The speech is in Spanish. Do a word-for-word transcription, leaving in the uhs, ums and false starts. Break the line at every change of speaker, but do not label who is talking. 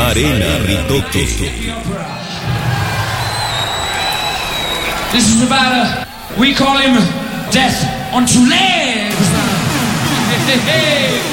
Arena Ritoque.
This is about a, we call him Death on Two Legs.